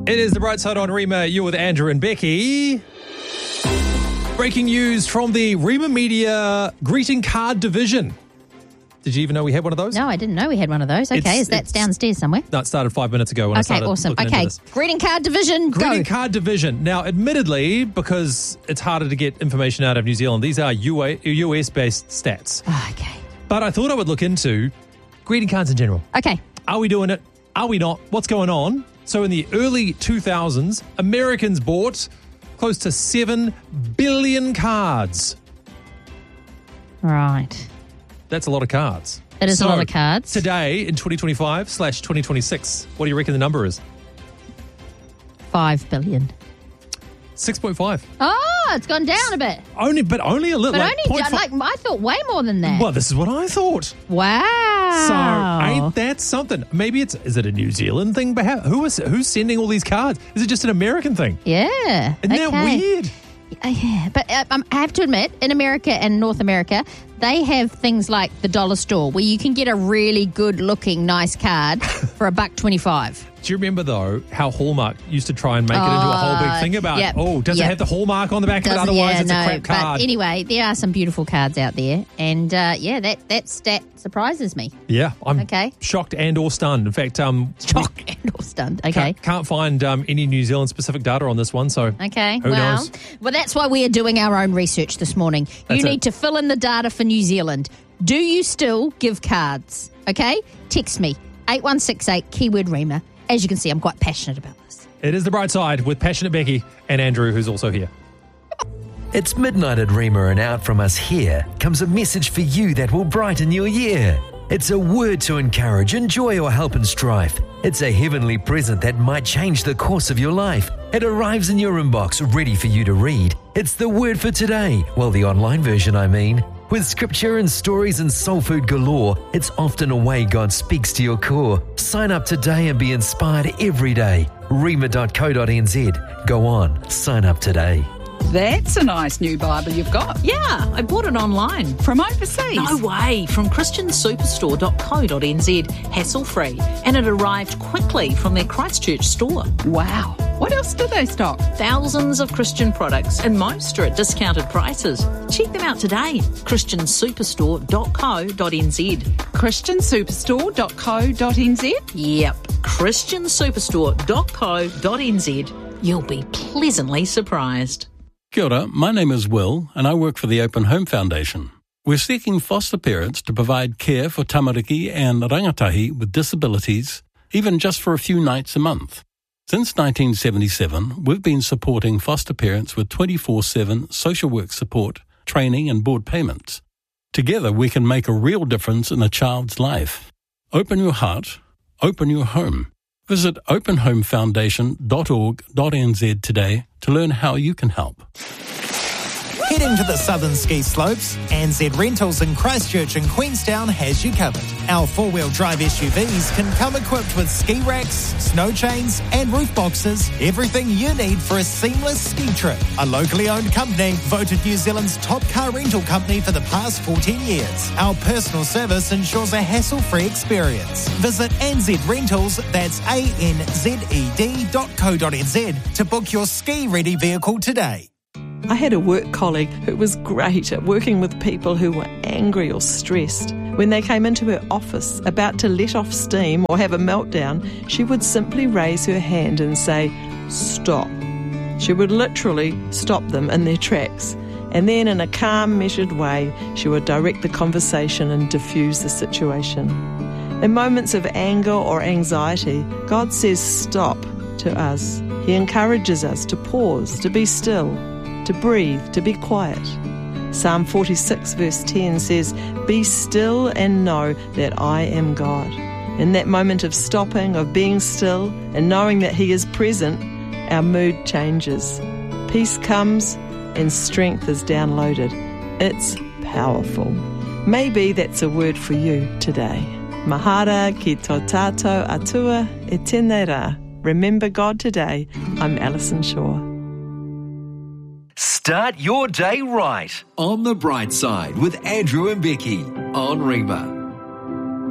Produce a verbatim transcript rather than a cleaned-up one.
It is the Bright Side on Rima. You're with Andrew and Becky. Breaking news from the Rima Media greeting card division. Did you even know we had one of those? No, I didn't know we had one of those. Okay, It's- is that it's- downstairs somewhere? No, it started five minutes ago when I Okay, started awesome. looking into Okay, this. greeting card division, Greeting go. card division. Now, admittedly, because it's harder to get information out of New Zealand, these are U S-based stats. Oh, okay. But I thought I would look into greeting cards in general. Okay. Are we doing it? Are we not? What's going on? So in the early two thousands, Americans bought close to seven billion cards. Right. That's a lot of cards. That is So, a lot of cards. Today, in twenty twenty-five slash twenty twenty-six, what do you reckon the number is? Five billion. six point five. Oh, it's gone down a bit. Only, but only a little. But like only, zero point ju- five. like, I thought way more than that. Well, this is what I thought. Wow. So ain't that something? Maybe it's, is it a New Zealand thing? Perhaps? Who is, who's sending all these cards? Is it just an American thing? Yeah. Isn't that okay. weird? Uh, yeah, but uh, um, I have to admit, in America and North America, they have things like the dollar store where you can get a really good-looking, nice card for a buck twenty-five. Do you remember, though, how Hallmark used to try and make it into a whole big thing about, yep, oh, does yep. it have the Hallmark on the back of it? Doesn't- Otherwise, yeah, it's no, a crap card. But anyway, there are some beautiful cards out there, and uh, yeah, that that stat surprises me. Yeah, I'm Okay. shocked and or stunned. In fact, um, Shocked and all stunned. Okay. can't, can't find um, any New Zealand specific data on this one, so Okay, who well, knows? well, that's why we are doing our own research this morning. That's you it. need to fill in the data for New Zealand. Do you still give cards? Okay, text me eight one six eight keyword Rima. As you can see, I'm quite passionate about this. It is The Bright Side with Passionate Becky and Andrew, who's also here. It's midnight at Rima, and out from us here comes a message for you that will brighten your year. It's a word to encourage, enjoy, or help in strife. It's a heavenly present that might change the course of your life. It arrives in your inbox, ready for you to read. It's the word for today. Well, the online version, I mean. With scripture and stories and soul food galore, it's often a way God speaks to your core. Sign up today and be inspired every day. rima dot co dot n z. Go on, sign up today. That's a nice new Bible you've got. Yeah, I bought it online. From overseas? No way, from christian superstore dot co dot n z, hassle-free. And it arrived quickly from their Christchurch store. Wow. What else do they stock? Thousands of Christian products, and most are at discounted prices. Check them out today, christian superstore dot co dot n z. christian superstore dot co dot n z? Yep, christian superstore dot co dot n z. You'll be pleasantly surprised. Kia ora, my name is Will and I work for the Open Home Foundation. We're seeking foster parents to provide care for tamariki and rangatahi with disabilities, even just for a few nights a month. Since nineteen seventy-seven, we've been supporting foster parents with twenty-four seven social work support, training and board payments. Together we can make a real difference in a child's life. Open your heart, open your home. Visit open home foundation dot org dot n z today to learn how you can help. Heading to the southern ski slopes, N Z Rentals in Christchurch and Queenstown has you covered. Our four-wheel drive S U Vs can come equipped with ski racks, snow chains and roof boxes, everything you need for a seamless ski trip. A locally owned company, voted New Zealand's top car rental company for the past fourteen years. Our personal service ensures a hassle-free experience. Visit N Z Rentals, that's A N Z E D dot co dot n z to book your ski-ready vehicle today. I had a work colleague who was great at working with people who were angry or stressed. When they came into her office about to let off steam or have a meltdown, she would simply raise her hand and say, "Stop." She would literally stop them in their tracks. And then in a calm, measured way, she would direct the conversation and diffuse the situation. In moments of anger or anxiety, God says stop to us. He encourages us to pause, to be still, to breathe, to be quiet. Psalm forty-six verse ten says, "Be still and know that I am God." In that moment of stopping, of being still, and knowing that He is present, our mood changes. Peace comes and strength is downloaded. It's powerful. Maybe that's a word for you today. Mahara ki tō tātou atua e tēnei rā. Remember God today. I'm Alison Shaw. Start your day right on the bright side with Andrew and Becky on Rima.